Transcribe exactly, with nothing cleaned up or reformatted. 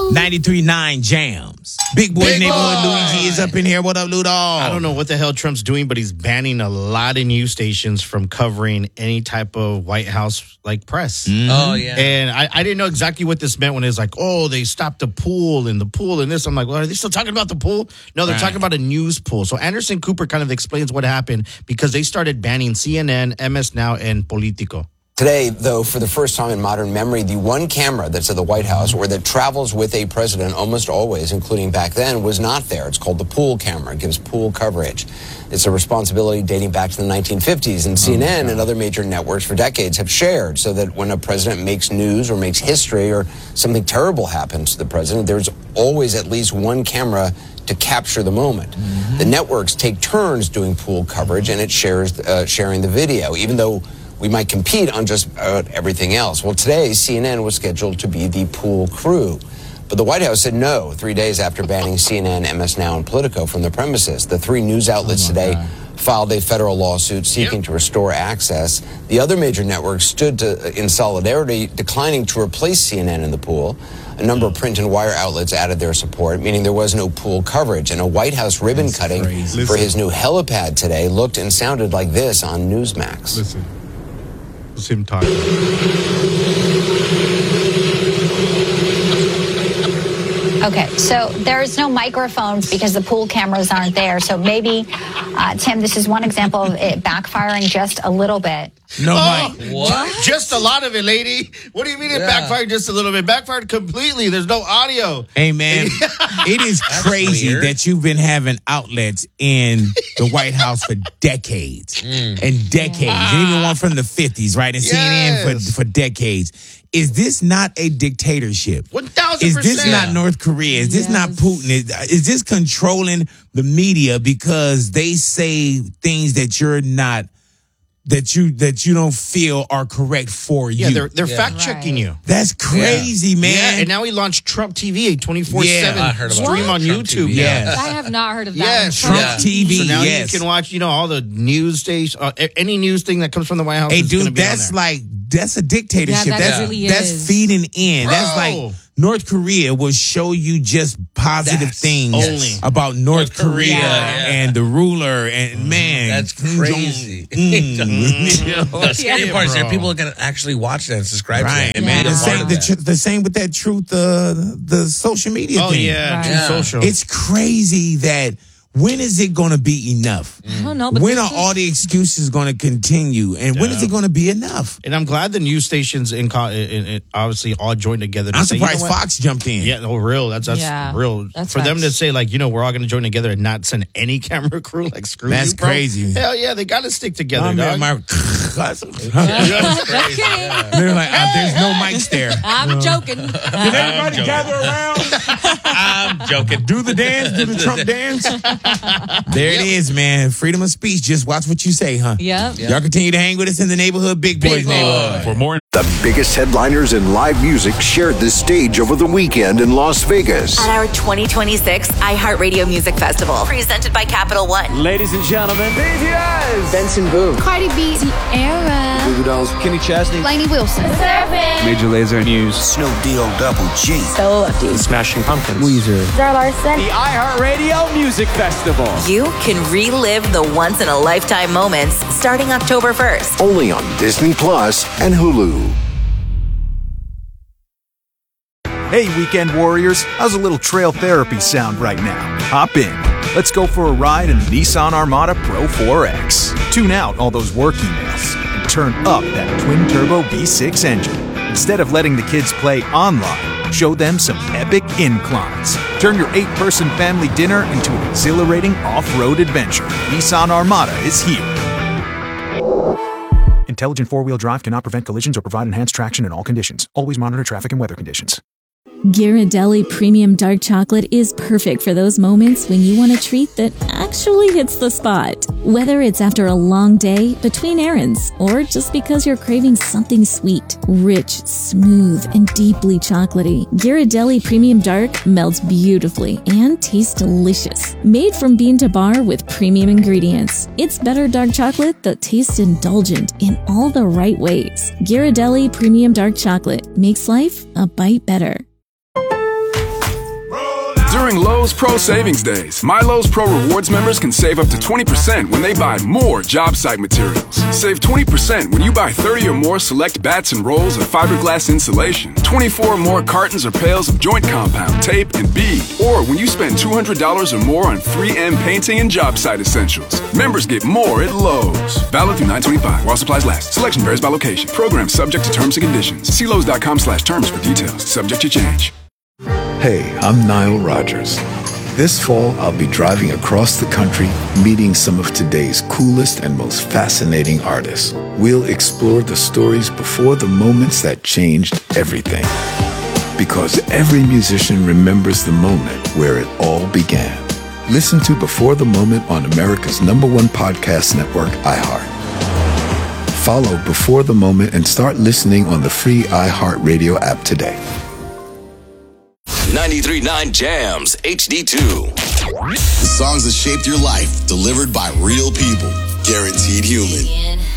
ninety-three point nine Jams. Big Boy Big Neighborhood boy. Luigi is up in here. What up, Ludo? I don't know what the hell Trump's doing, but he's banning a lot of news stations from covering any type of White House like press. Mm-hmm. Oh, yeah. And I, I didn't know exactly what this meant when it was like, oh, they stopped the pool and the pool and this. I'm like, well, are they still talking about the pool? No, they're right. talking about a news pool. So Anderson Cooper kind of explains what happened because they started banning C N N, M S Now, and Politico. Today, though, for the first time in modern memory, the one camera that's at the White House or that travels with a president almost always, including back then, was not there. It's called the pool camera. It gives pool coverage. It's a responsibility dating back to the nineteen fifties, and C N N oh, and other major networks for decades have shared so that when a president makes news or makes history or something terrible happens to the president, there's always at least one camera to capture the moment. Mm-hmm. The networks take turns doing pool coverage, and it shares uh, sharing the video, even though we might compete on just about everything else. Well, today, C N N was scheduled to be the pool crew. But the White House said no three days after banning C N N, M S Now, and Politico from the premises. The three news outlets oh today God. filed a federal lawsuit seeking yep. to restore access. The other major networks stood to, in solidarity, declining to replace C N N in the pool. A number of print and wire outlets added their support, meaning there was no pool coverage. And a White House ribbon That's cutting crazy. for his new helipad today looked and sounded like this on Newsmax. Listen. Him talking. Okay, so there's no microphones because the pool cameras aren't there. So maybe, uh, Tim, this is one example of it backfiring just a little bit. No oh, mic. What? Just a lot of it, lady. What do you mean it yeah. backfired just a little bit? Backfired completely. There's no audio. Hey, man, it is crazy weird. that you've been having outlets in the White House for decades mm. and decades. Yeah. And even one from the fifties, right? And yes. C N N for, for decades. Is this not a dictatorship? one thousand percent. Is this not North Korea? Is this yes. not Putin? Is, is this controlling the media because they say things that you're not, that you that you don't feel are correct for you? Yeah, they're, they're yeah. fact-checking right. you. That's crazy, yeah. man. Yeah, and now he launched Trump T V, a twenty-four seven yeah, stream on Trump YouTube. T V, Yes. I have not heard of that. Yes, Trump yeah. T V, So now yes. you can watch, you know, all the news stations, uh, any news thing that comes from the White House. Hey, is dude, be that's like, that's a dictatorship. Yeah, that that's really that's is. feeding in. Bro. That's like North Korea will show you just positive that's things only. about North, North Korea, Korea. Yeah. and the ruler. And mm, man, that's crazy. Mm. The scary yeah, part is bro. that people are going to actually watch that and subscribe right, to it. man. Yeah. The same, the, tr- the same with that truth, uh, the social media oh, thing. yeah, right. True yeah. Social. It's crazy that. When is it going to be enough? I don't know. But when are all the excuses going to continue? And yeah. when is it going to be enough? And I'm glad the news stations in, in, in obviously all joined together. To I'm say, surprised you know Fox jumped in. Yeah, no, real. That's that's Yeah, real. that's For them facts. to say like, you know, we're all going to join together and not send any camera crew. Like screw That's you, bro. crazy. Hell yeah, they got to stick together. I'm dog. my, That's crazy. Yeah. they're like, uh, there's no mics there. I'm joking. Did everybody joking. gather around? I'm joking. Do the dance, do the Trump dance. There it is, man. Freedom of speech. Just watch what you say, huh? Yep. Y'all continue to hang with us in the neighborhood, Big Boys Big Boy. neighborhood. For more, the biggest headliners in live music shared the stage over the weekend in Las Vegas. At our twenty twenty-six iHeartRadio Music Festival, presented by Capital One. Ladies and gentlemen, B T S, Benson Boone, Cardi B, Sierra, Goo Goo Dolls, Kenny Chesney, Lainey Wilson, Major Lazer News, Snoop D O Double G, Stella Lefty, Smashing Pumpkins, Weezer, Zara Larson. The iHeartRadio Music Festival. You can relive the once-in-a-lifetime moments starting October first. Only on Disney Plus and Hulu. Hey, weekend warriors, how's a little trail therapy sound right now? Hop in. Let's go for a ride in the Nissan Armada Pro four X. Tune out all those work emails and turn up that twin-turbo V six engine. Instead of letting the kids play online, show them some epic inclines. Turn your eight-person family dinner into an exhilarating off-road adventure. Nissan Armada is here. Intelligent four-wheel drive cannot prevent collisions or provide enhanced traction in all conditions. Always monitor traffic and weather conditions. Ghirardelli Premium Dark Chocolate is perfect for those moments when you want a treat that actually hits the spot. Whether it's after a long day, between errands, or just because you're craving something sweet, rich, smooth, and deeply chocolatey, Ghirardelli Premium Dark melts beautifully and tastes delicious. Made from bean to bar with premium ingredients, it's better dark chocolate that tastes indulgent in all the right ways. Ghirardelli Premium Dark Chocolate makes life a bite better. During Lowe's Pro Savings Days, My Lowe's Pro Rewards members can save up to twenty percent when they buy more job site materials. Save twenty percent when you buy thirty or more select bats and rolls of fiberglass insulation, twenty-four or more cartons or pails of joint compound, tape, and bead, or when you spend two hundred dollars or more on three M painting and job site essentials. Members get more at Lowe's. Valid through nine twenty-five while supplies last. Selection varies by location. Program subject to terms and conditions. See Lowe's.com slash terms for details. Subject to change. Hey, I'm Nile Rodgers. This fall, I'll be driving across the country, meeting some of today's coolest and most fascinating artists. We'll explore the stories before the moments that changed everything. Because every musician remembers the moment where it all began. Listen to Before the Moment on America's number one podcast network, iHeart. Follow Before the Moment and start listening on the free iHeartRadio app today. ninety-three point nine Jams H D two. The songs that shaped your life, delivered by real people. Guaranteed human.